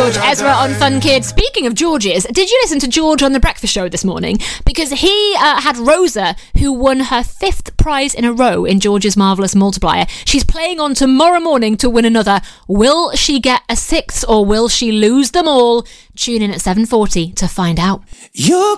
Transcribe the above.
George Ezra on Fun Kids. Speaking of Georges, did you listen to George on The Breakfast Show this morning? Because he had Rosa, who won her 5th prize in a row in George's Marvellous Multiplier. She's playing on tomorrow morning to win another. Will she get a 6th or will she lose them all? Tune in at 7:40 to find out.